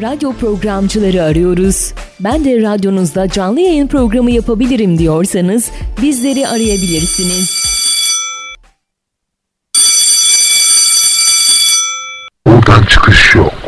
Radyo programcıları arıyoruz. Ben de radyonuzda canlı yayın programı yapabilirim diyorsanız bizleri arayabilirsiniz. Buradan çıkış yok.